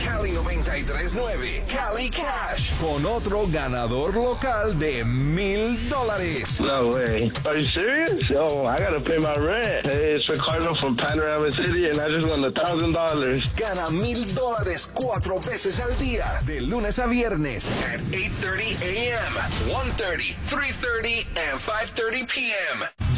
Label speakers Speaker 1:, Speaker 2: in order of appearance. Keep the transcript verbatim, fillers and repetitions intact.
Speaker 1: Cali noventa y tres punto nueve, Cali Cash, con otro ganador local de mil dólares.
Speaker 2: No way. Are you serious? Yo, I gotta pay my rent. Hey, it's Ricardo from Panorama City and I just won a thousand dollars.
Speaker 1: Gana mil dólares cuatro veces al día, de lunes a viernes, at eight thirty a m, one thirty, three thirty, and five thirty p m